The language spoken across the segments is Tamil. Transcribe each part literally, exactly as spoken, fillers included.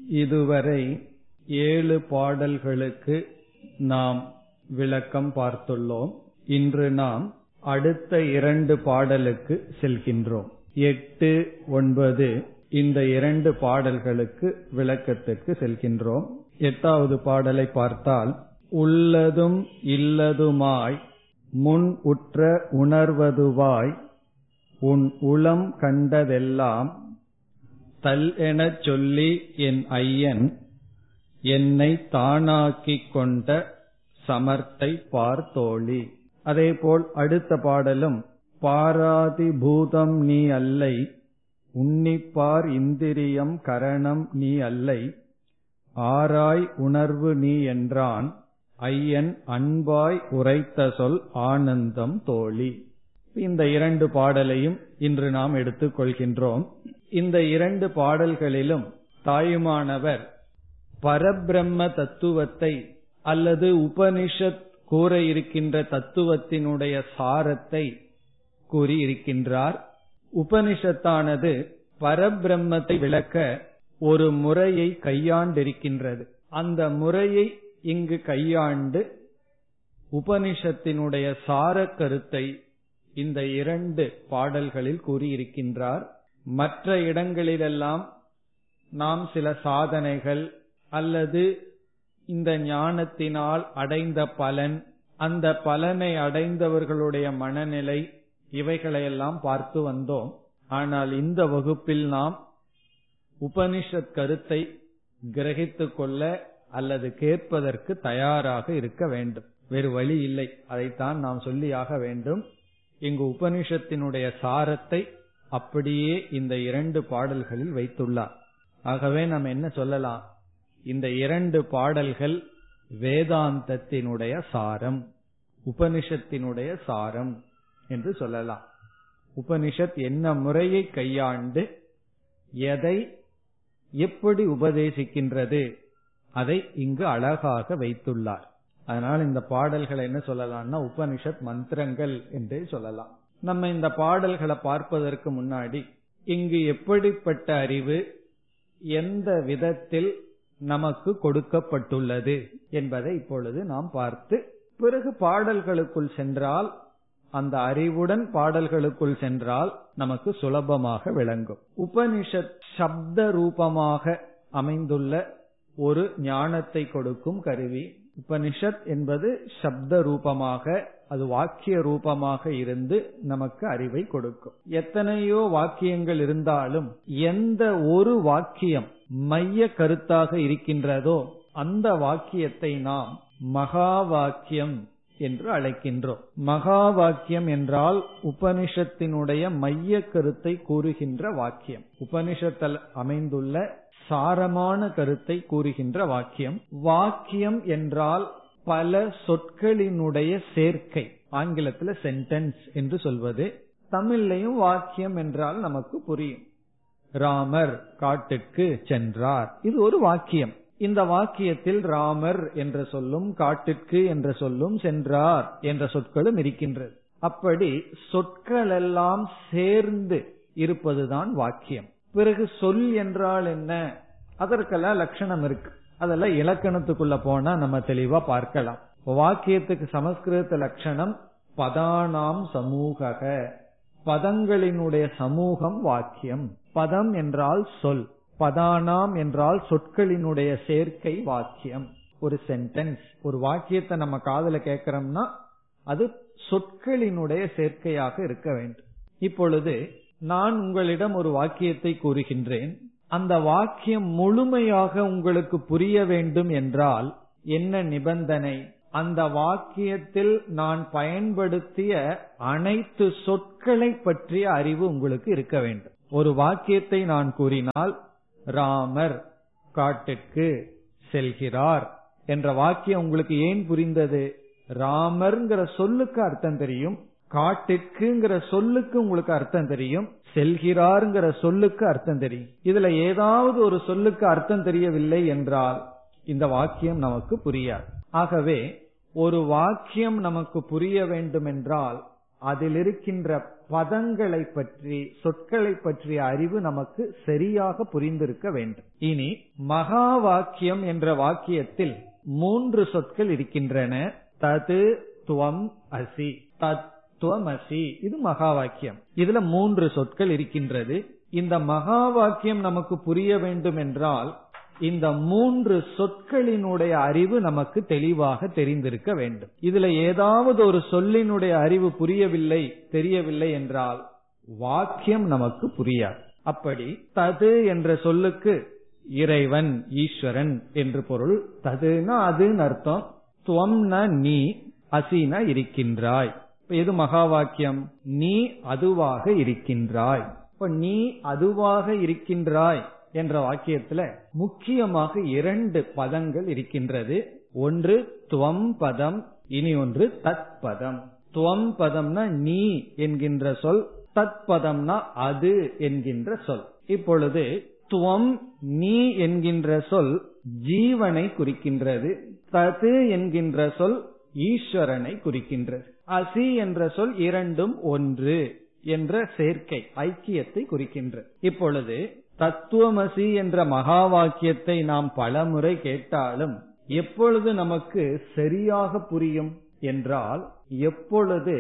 இதுவரை ஏழு பாடல்களுக்கு நாம் விளக்கம் பார்த்துள்ளோம். இன்று நாம் அடுத்த இரண்டு பாடலுக்கு செல்கின்றோம். எட்டு ஒன்பது இந்த இரண்டு பாடல்களுக்கு விளக்கத்திற்கு செல்கின்றோம். எட்டாவது பாடலை பார்த்தால், உள்ளதும் இல்லதுமாய் முன் உற்ற உணர்வதுவாய் உன் உளம் கண்டதெல்லாம் தல் எனச் சொல்லி என் ஐயன் என்னை தானாக்கிக் கொண்ட சமர்த்தை பார்த்தோழி. அதேபோல் அடுத்த பாடலும், பாராதி பூதம் நீ அல்லை உன்னிப்பார் இந்திரியம் கரணம் நீ அல்லை ஆராய் உணர்வு நீ என்றான் ஐயன் அன்பாய் உரைத்த சொல் ஆனந்தம் தோழி. இந்த இரண்டு பாடலையும் இன்று நாம் எடுத்துக் கொள்கின்றோம். இந்த இரண்டு பாடல்களிலும் தாயுமானவர் பரபிரம்ம தத்துவத்தை அல்லது உபனிஷத் கூற இருக்கின்ற தத்துவத்தினுடைய சாரத்தை கூறி இருக்கின்றார். உபனிஷத்தானது பரபிரம்மத்தை விளக்க ஒரு முறையை கையாண்டிருக்கின்றது. அந்த முறையை இங்கு கையாண்டு உபனிஷத்தினுடைய சார கருத்தை இந்த இரண்டு பாடல்களில் கூறியிருக்கின்றார். மற்ற இடங்களிலெல்லாம் நாம் சில சாதனைகள் அல்லது இந்த ஞானத்தினால் அடைந்த பலன், அந்த பலனை அடைந்தவர்களுடைய மனநிலை, இவைகளையெல்லாம் பார்த்து வந்தோம். ஆனால் இந்த வகுப்பில் நாம் உபனிஷத் கருத்தை கிரகித்துக் கொள்ள அல்லது கேட்பதற்கு தயாராக இருக்க வேண்டும். வேறு வழி இல்லை, அதைத்தான் நாம் சொல்லியாக வேண்டும். இங்கு உபனிஷத்தினுடைய சாரத்தை அப்படியே இந்த இரண்டு பாடல்களில் வைத்துள்ளார். ஆகவே நாம் என்ன சொல்லலாம், இந்த இரண்டு பாடல்கள் வேதாந்தத்தினுடைய சாரம், உபனிஷத்தினுடைய சாரம் என்று சொல்லலாம். உபனிஷத் என்ன முறையை கையாண்டு எதை எப்படி உபதேசிக்கின்றது அதை இங்கு அழகாக வைத்துள்ளார். அதனால் இந்த பாடல்களை என்ன சொல்லலாம்னா உபனிஷத் மந்திரங்கள் என்றே சொல்லலாம். நம்ம இந்த பாடல்களை பார்ப்பதற்கு முன்னாடி இங்கு எப்படிப்பட்ட அறிவு எந்த விதத்தில் நமக்கு கொடுக்கப்பட்டுள்ளது என்பதை இப்பொழுது நாம் பார்த்து, பிறகு பாடல்களுக்குள் சென்றால், அந்த அறிவுடன் பாடல்களுக்குள் சென்றால் நமக்கு சுலபமாக விளங்கும். உபனிஷத் சப்த ரூபமாக அமைந்துள்ள ஒரு ஞானத்தை கொடுக்கும் கருவி. உபனிஷத் என்பது சப்த ரூபமாக, அது வாக்கிய ரூபமாக இருந்து நமக்கு அறிவை கொடுக்கும். எத்தனையோ வாக்கியங்கள் இருந்தாலும் எந்த ஒரு வாக்கியம் மைய கருத்தாக இருக்கின்றதோ அந்த வாக்கியத்தை நாம் மகா வாக்கியம் என்று அழைக்கின்றோம். மகா வாக்கியம் என்றால் உபனிஷத்தினுடைய மைய கருத்தை கூறுகின்ற வாக்கியம், உபனிஷத்தில் அமைந்துள்ள சாரமான கருத்தை கூறுகின்ற வாக்கியம். வாக்கியம் என்றால் பல சொற்களினுடைய சேர்க்கை, ஆங்கிலத்தில் சென்டென்ஸ் என்று சொல்வது. தமிழ்லையும் வாக்கியம் என்றால் நமக்கு புரியும். ராமர் காட்டுக்கு சென்றார், இது ஒரு வாக்கியம். இந்த வாக்கியத்தில் ராமர் என்ற சொல்லும், காட்டிற்கு என்ற சொல்லும், சென்றார் என்ற சொற்களும் இருக்கின்றது. அப்படி சொற்கள் எல்லாம் சேர்ந்து இருப்பதுதான் வாக்கியம். பிறகு சொல் என்றால் என்ன, அதற்கெல்லாம் லட்சணம் இருக்கு. அதெல்லாம் இலக்கணத்துக்குள்ள போனா நம்ம தெளிவா பார்க்கலாம். வாக்கியத்துக்கு சமஸ்கிருத லட்சணம் பதானாம் சமூக, பதங்களினுடைய சமூகம் வாக்கியம். பதம் என்றால் சொல், பதானாம் என்றால் சொற்களினுடைய சேர்க்கை வாக்கியம். ஒரு சென்டென்ஸ், ஒரு வாக்கியத்தை நம்ம காதுல கேட்கிறோம்னா அது சொற்களினுடைய சேர்க்கையாக இருக்க வேண்டும். இப்பொழுது நான் உங்களிடம் ஒரு வாக்கியத்தை கூறுகின்றேன். அந்த வாக்கியம் முழுமையாக உங்களுக்கு புரிய வேண்டும் என்றால் என்ன நிபந்தனை? அந்த வாக்கியத்தில் நான் பயன்படுத்திய அனைத்து சொற்களை பற்றிய அறிவு உங்களுக்கு இருக்க வேண்டும். ஒரு வாக்கியத்தை நான் கூறினால், ராமர் காட்டிற்கு செல்கிறார் என்ற வாக்கியம் உங்களுக்கு ஏன் புரிந்தது? ராமர்ங்கிற சொல்லுக்கு அர்த்தம் தெரியும், காட்டிற்குங்கிற சொல்லுக்கு உங்களுக்கு அர்த்தம் தெரியும், செல்கிறார்ங்கிற சொல்லுக்கு அர்த்தம் தெரியும். இதுல ஏதாவது ஒரு சொல்லுக்கு அர்த்தம் தெரியவில்லை என்றால் இந்த வாக்கியம் நமக்கு புரியாது. ஆகவே ஒரு வாக்கியம் நமக்கு புரிய வேண்டும் என்றால் அதில் இருக்கின்ற பதங்களை பற்றி, சொற்களை பற்றிய அறிவு நமக்கு சரியாக புரிந்திருக்க வேண்டும். இனி மகா வாக்கியம் என்ற வாக்கியத்தில் மூன்று சொற்கள் இருக்கின்றன. தது துவம் அசி, தத்துவமசி, இது மகா வாக்கியம். இதுல மூன்று சொற்கள் இருக்கின்றது. இந்த மகா வாக்கியம் நமக்கு புரிய வேண்டும் என்றால் இந்த மூன்று சொற்களினுடைய அறிவு நமக்கு தெளிவாக தெரிந்திருக்க வேண்டும். இதுல ஏதாவது ஒரு சொல்லினுடைய அறிவு புரியவில்லை, தெரியவில்லை என்றால் வாக்கியம் நமக்கு புரியாது. அப்படி தது என்ற சொல்லுக்கு இறைவன், ஈஸ்வரன் என்று பொருள். ததுனா அதுன்னு அர்த்தம். துவம்னா நீ, அசினா இருக்கின்றாய். எது மகா வாக்கியம்? நீ அதுவாக இருக்கின்றாய். இப்ப நீ அதுவாக இருக்கின்றாய் என்ற வாக்கியத்துல முக்கியமாக இரண்டு பதங்கள் இருக்கின்றது. ஒன்று துவம் பதம், இனி ஒன்று தத் பதம். துவம் பதம்னா நீ என்கின்ற சொல், தத் பதம்னா அது என்கின்ற சொல். இப்பொழுது துவம் நீ என்கின்ற சொல் ஜீவனை குறிக்கின்றது. தது என்கின்ற சொல் ஈஸ்வரனை குறிக்கின்றது. அசி என்ற சொல் இரண்டும் ஒன்று என்ற சேர்க்கை, ஐக்கியத்தை குறிக்கின்றது. இப்பொழுது தத்துவமசி என்ற மகா வாக்கியத்தை நாம் பலமுறை கேட்டாலும் எப்பொழுது நமக்கு சரியாக புரியும் என்றால், எப்பொழுது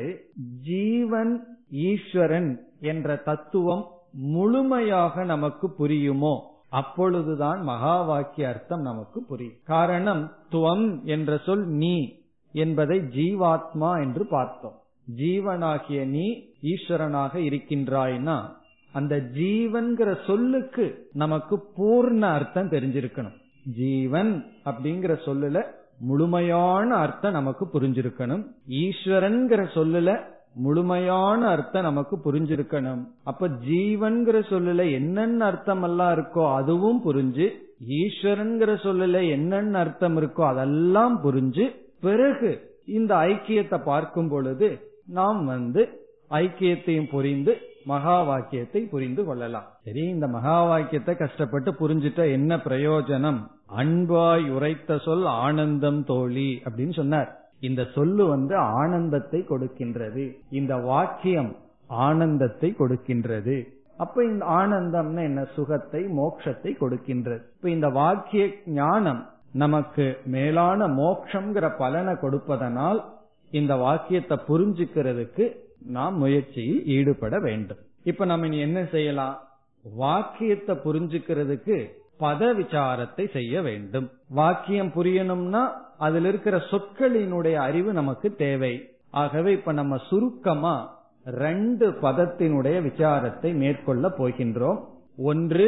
ஜீவன் ஈஸ்வரன் என்ற தத்துவம் முழுமையாக நமக்கு புரியுமோ அப்பொழுதுதான் மகா வாக்கிய அர்த்தம் நமக்கு புரியும். காரணம், துவம் என்ற சொல் நீ என்பதை ஜீவாத்மா என்று பார்த்தோம். ஜீவனாகிய நீ ஈஸ்வரனாக இருக்கின்றாய்னா அந்த ஜீவன்கிற சொல்லுக்கு நமக்கு பூர்ண அர்த்தம் தெரிஞ்சிருக்கணும். ஜீவன் அப்படிங்கிற சொல்லுல முழுமையான அர்த்தம் நமக்கு புரிஞ்சிருக்கணும். ஈஸ்வரன்கிற சொல்லுல முழுமையான அர்த்தம் நமக்கு புரிஞ்சிருக்கணும். அப்ப ஜீவன்கிற சொல்லுல என்னென்ன அர்த்தம் எல்லாம் இருக்கோ அதுவும் புரிஞ்சு, ஈஸ்வரன்கிற சொல்லுல என்னென்ன அர்த்தம் இருக்கோ அதெல்லாம் புரிஞ்சு, பிறகு இந்த ஐக்கியத்தை பார்க்கும் பொழுது நாம் வந்து ஐக்கியத்தையும் புரிந்து மகா வாக்கியத்தை புரிந்து கொள்ளலாம். சரி, இந்த மகா வாக்கியத்தை கஷ்டப்பட்டு புரிஞ்சுட்ட என்ன பிரயோஜனம்? அன்பாய் உரைத்த சொல் ஆனந்தம் தோழி அப்படின்னு சொன்னார். இந்த சொல்லு வந்து ஆனந்தத்தை கொடுக்கின்றது, இந்த வாக்கியம் ஆனந்தத்தை கொடுக்கின்றது. அப்ப இந்த ஆனந்தம்னா என்ன? சுகத்தை, மோட்சத்தை கொடுக்கின்றது. இப்ப இந்த வாக்கிய ஞானம் நமக்கு மேலான மோட்சம்ங்கிற பலனை கொடுப்பதனால் இந்த வாக்கியத்தை புரிஞ்சுக்கிறதுக்கு நாம் முயற்சியில் ஈடுபட வேண்டும். இப்ப நம்ம இனி என்ன செய்யலாம்? வாக்கியத்தை புரிஞ்சுக்கிறதுக்கு பத விசாரத்தை செய்ய வேண்டும். வாக்கியம் புரியணும்னா அதுல இருக்கிற சொற்களினுடைய அறிவு நமக்கு தேவை. ஆகவே இப்ப நம்ம சுருக்கமா ரெண்டு பதத்தினுடைய விசாரத்தை மேற்கொள்ள போகின்றோம். ஒன்று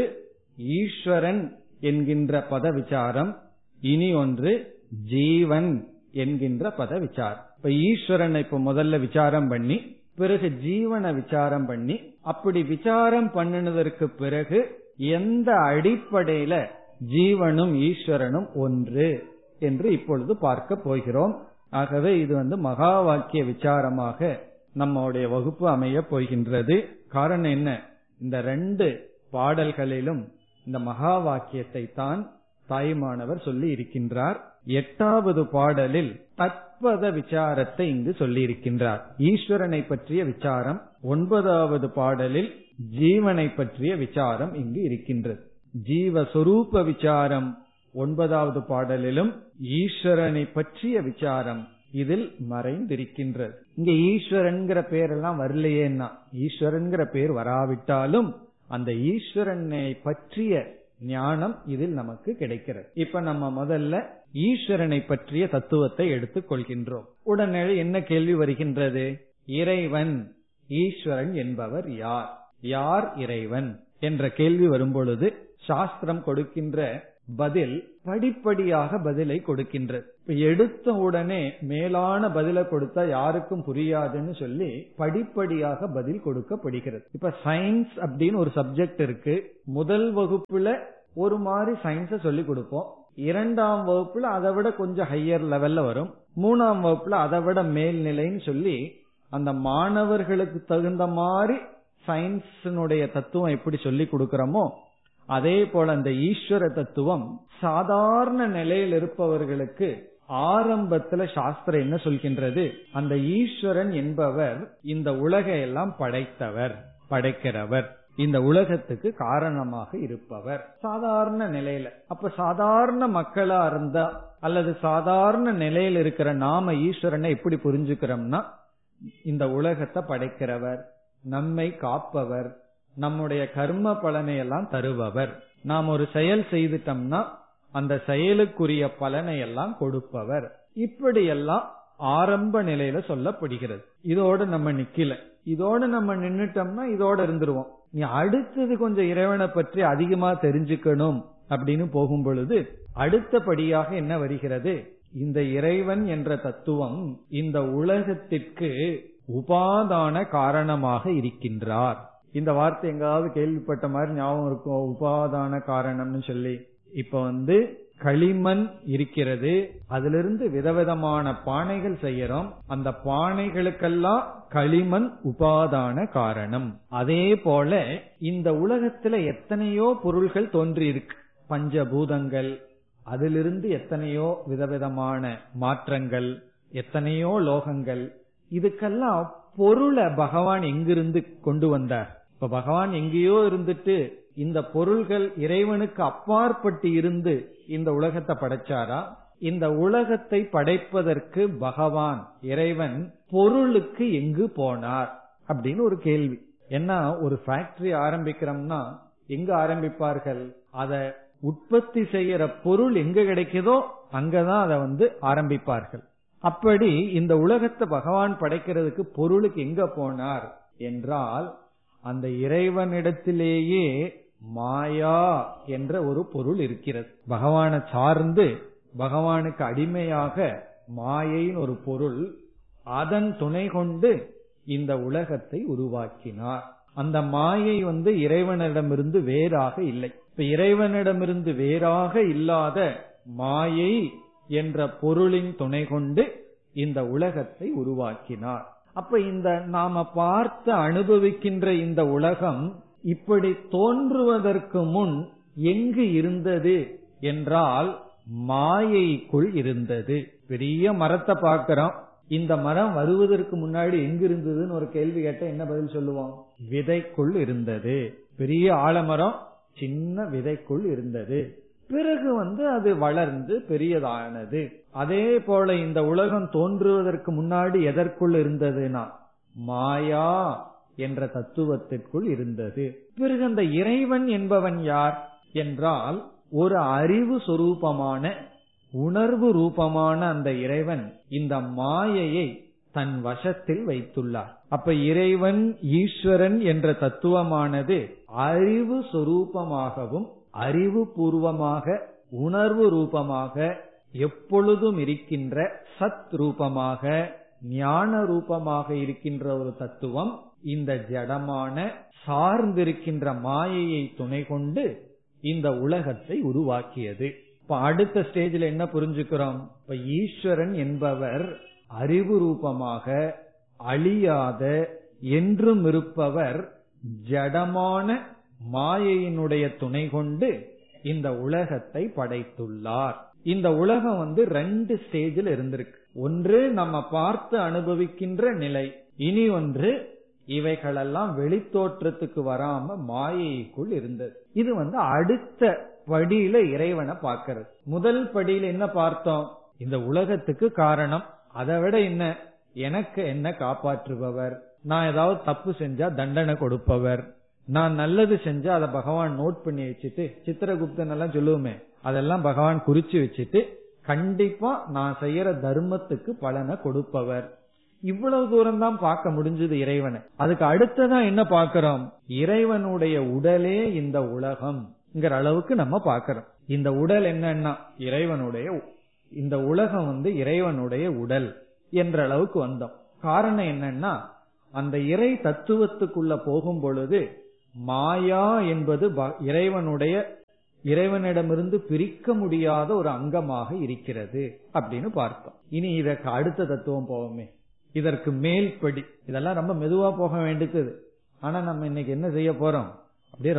ஈஸ்வரன் என்கின்ற பத விசாரம், இனி ஒன்று ஜீவன் என்கின்ற பத விசாரம். இப்ப ஈஸ்வரனை இப்ப முதல்ல விசாரம் பண்ணி, பிறகு ஜீவனை விசாரம் பண்ணி, அப்படி விசாரம் பண்ணினதற்கு பிறகு எந்த அடிப்படையில ஜீவனும் ஈஸ்வரனும் ஒன்று என்று இப்பொழுது பார்க்க போகிறோம். ஆகவே இது வந்து மகா வாக்கிய விசாரமாக நம்முடைய வகுப்பு அமைய போகின்றது. காரணம் என்ன? இந்த ரெண்டு பாடல்களிலும் இந்த மகா வாக்கியத்தை தான் தாய்மானவர் சொல்லி இருக்கின்றார். எட்டாவது பாடலில் தத்பத விசாரத்தை இங்கு சொல்லி இருக்கின்றார். ஈஸ்வரனை பற்றிய விசாரம். ஒன்பதாவது பாடலில் ஜீவனை பற்றிய விசாரம் இங்கு இருக்கின்றது. ஜீவஸ்வரூப விசாரம் ஒன்பதாவது பாடலிலும், ஈஸ்வரனை பற்றிய விசாரம் இதில் மறைந்திருக்கின்றது. இங்க ஈஸ்வரன்கிற பேரெல்லாம் வரலையேன்னா, ஈஸ்வரன்கிற பேர் வராவிட்டாலும் அந்த ஈஸ்வரனை பற்றிய ஞானம் இதில் நமக்கு கிடைக்கிறது. இப்ப நம்ம முதல்ல ஈஸ்வரனை பற்றிய தத்துவத்தை எடுத்துக் கொள்கின்றோம். உடனே என்ன கேள்வி வருகின்றது? இறைவன், ஈஸ்வரன் என்பவர் யார்? யார் இறைவன் என்ற கேள்வி வரும்பொழுது சாஸ்திரம் கொடுக்கின்ற பதில் படிப்படியாக பதிலை கொடுக்கின்றது. இப்ப எடுத்த உடனே மேலான பதிலை கொடுத்தா யாருக்கும் புரியாதுன்னு சொல்லி படிப்படியாக பதில் கொடுக்கப்படுகிறது. இப்ப சயின்ஸ் அப்படின்னு ஒரு சப்ஜெக்ட் இருக்கு. முதல் வகுப்புல ஒரு மாதிரி சயின்ஸ சொல்லி கொடுப்போம். இரண்டாம் வகுப்புல அதை விட கொஞ்சம் ஹையர் லெவல்ல வரும். மூணாம் வகுப்புல அதை விட மேல்நிலைன்னு சொல்லி அந்த மாணவர்களுக்கு தகுந்த மாதிரி சயின்ஸினுடைய தத்துவம் எப்படி சொல்லி கொடுக்கிறோமோ அதே போல அந்த ஈஸ்வர தத்துவம் சாதாரண நிலையில் இருப்பவர்களுக்கு ஆரம்பத்துல சாஸ்திரம் என்ன சொல்கின்றது, அந்த ஈஸ்வரன் என்பவர் இந்த உலகை எல்லாம் படைத்தவர், படைக்கிறவர், இந்த உலகத்துக்கு காரணமாக இருப்பவர். சாதாரண நிலையில, அப்ப சாதாரண மக்களா இருந்தா அல்லது சாதாரண நிலையில் இருக்கிற நாம ஈஸ்வரனை எப்படி புரிஞ்சுக்கிறோம்னா, இந்த உலகத்தை படைக்கிறவர், நம்மை காப்பவர், நம்முடைய கர்ம பலனை எல்லாம் தருபவர். நாம் ஒரு செயல் செய்துட்டோம்னா அந்த செயலுக்குரிய பலனை எல்லாம் கொடுப்பவர். இப்படியெல்லாம் ஆரம்ப நிலையில சொல்லப்படுகிறது. இதோட நம்ம நிக்கல, இதோட நம்ம நின்னுட்டோம்னா இதோட இருந்துருவோம். நீ அடுத்தது கொஞ்சம் இறைவனை பற்றி அதிகமா தெரிஞ்சுக்கணும் அப்படின்னு போகும் பொழுது அடுத்தபடியாக என்ன வருகிறது, இந்த இறைவன் என்ற தத்துவம் இந்த உலகத்திற்கு உபாதான காரணமாக இருக்கின்றார். இந்த வார்த்தை எங்காவது கேள்விப்பட்ட மாதிரி ஞாபகம் இருக்கும், உபாதான காரணம்னு சொல்லி. இப்ப வந்து களிமண் இருக்கிறது, அதிலிருந்து விதவிதமான பானைகள் செய்யறோம். அந்த பானைகளுக்கெல்லாம் களிமண் உபாதான காரணம். அதே போல இந்த உலகத்துல எத்தனையோ பொருள்கள் தோன்றி இருக்கு, பஞ்சபூதங்கள், அதிலிருந்து எத்தனையோ விதவிதமான மாற்றங்கள், எத்தனையோ லோகங்கள். இதுக்கெல்லாம் பொருளை பகவான் எங்கிருந்து கொண்டு வந்தார்? இப்ப பகவான் எங்கேயோ இருந்துட்டு இந்த பொருள்கள் இறைவனுக்கு அப்பாற்பட்டு இருந்து இந்த உலகத்தை படைச்சாரா? இந்த உலகத்தை படைப்பதற்கு பகவான் இறைவன் பொருளுக்கு எங்கு போனார் அப்படின்னு ஒரு கேள்வி. ஏன்னா ஒரு ஃபேக்டரி ஆரம்பிக்கிறோம்னா எங்க ஆரம்பிப்பார்கள்? அத உற்பத்தி செய்யற பொருள் எங்க கிடைக்குதோ அங்கதான் அதை வந்து ஆரம்பிப்பார்கள். அப்படி இந்த உலகத்தை பகவான் படைக்கிறதுக்கு பொருளுக்கு எங்க போனார் என்றால், அந்த இறைவனிடத்திலேயே மாயா என்ற ஒரு பொருள் இருக்கிறது. பகவானை சார்ந்து பகவானுக்கு அடிமையாக மாயையின் ஒரு பொருள், அதன் துணை கொண்டு இந்த உலகத்தை உருவாக்கினார். அந்த மாயை வந்து இறைவனிடமிருந்து வேறாக இல்லை. இப்ப இறைவனிடமிருந்து வேறாக இல்லாத மாயை என்ற பொருளின் துணை கொண்டு இந்த உலகத்தை உருவாக்கினார். அப்ப இந்த நாம பார்த்து அனுபவிக்கின்ற இந்த உலகம் இப்படி தோன்றுவதற்கு முன் எங்கு இருந்தது என்றால் மாயைக்குள் இருந்தது. பெரிய மரத்தை பார்க்கிறோம், இந்த மரம் வருவதற்கு முன்னாடி எங்கு இருந்ததுன்னு ஒரு கேள்வி கேட்ட என்ன பதில் சொல்லுவோம்? விதைக்குள் இருந்தது. பெரிய ஆலமரம் சின்ன விதைக்குள் இருந்தது, பிறகு வந்து அது வளர்ந்து பெரியதானது. அதே போல இந்த உலகம் தோன்றுவதற்கு முன்னாடி எதற்குள் இருந்ததுன்னா மாயா என்ற தத்துவத்திற்குள் இருந்தது. பிறகு அந்த இறைவன் என்பவன் யார் என்றால் ஒரு அறிவு சொரூபமான உணர்வு ரூபமான அந்த இறைவன் இந்த மாயையை தன் வசத்தில் வைத்துள்ளார். அப்ப இறைவன் ஈஸ்வரன் என்ற தத்துவமானது அறிவு சொரூபமாகவும் அறிவு பூர்வமாக உணர்வு ரூபமாக எப்பொழுதும் இருக்கின்ற சத் ரூபமாக ஞான ரூபமாக இருக்கின்ற ஒரு தத்துவம் இந்த ஜடமான சார்ந்திருக்கின்ற மாயையை துணை கொண்டு இந்த உலகத்தை உருவாக்கியது. இப்ப அடுத்த ஸ்டேஜில் என்ன புரிஞ்சுக்கிறோம்? இப்ப ஈஸ்வரன் என்பவர் அறிவு ரூபமாக அழியாத என்றும் இருப்பவர் ஜடமான மாயையினுடைய துணை கொண்டு இந்த உலகத்தை படைத்துள்ளார். இந்த உலகம் வந்து ரெண்டு ஸ்டேஜில் இருந்திருக்கு. ஒன்று நம்ம பார்த்து அனுபவிக்கின்ற நிலை, இனி ஒன்று இவைகளெல்லாம் வெளித்தோற்றத்துக்கு வராம மாயைக்குள் இருந்தது. இது வந்து அடுத்த படியில இறைவனை பார்க்கிறது. முதல் படியில என்ன பார்த்தோம்? இந்த உலகத்துக்கு காரணம், அதை விட என்ன, எனக்கு என்ன காப்பாற்றுபவர், நான் ஏதாவது தப்பு செஞ்சா தண்டனை கொடுப்பவர், நான் நல்லது செஞ்சா அதை பகவான் நோட் பண்ணி வச்சுட்டு, சித்திரகுப்தன் எல்லாம் சொல்லுவோமே அதெல்லாம் பகவான் குறிச்சு வச்சுட்டு கண்டிப்பா நான் செய்யற தர்மத்துக்கு பலனை கொடுப்பவர். இவ்வளவு தூரம் தான் பார்க்க முடிஞ்சது இறைவனை. அதுக்கு அடுத்ததான் என்ன பார்க்கிறோம்? இறைவனுடைய உடலே இந்த உலகம்ங்கிற அளவுக்கு நம்ம பார்க்கிறோம். இந்த உடல் என்னன்னா இறைவனுடைய, இந்த உலகம் வந்து இறைவனுடைய உடல் என்ற அளவுக்கு வந்தோம். காரணம் என்னன்னா அந்த இறை தத்துவத்துக்குள்ள போகும் பொழுது மாயா என்பது இறைவனுடைய இறைவனிடமிருந்து பிரிக்க முடியாத ஒரு அங்கமாக இருக்கிறது அப்படின்னு பார்த்தோம். இனி இதற்கு அடுத்த தத்துவம் போவோமே, இதற்கு மேல்படி. இதெல்லாம் ரொம்ப மெதுவா போக வேண்டியது. ஆனா நம்ம இன்னைக்கு என்ன செய்ய போறோம்? அப்படியே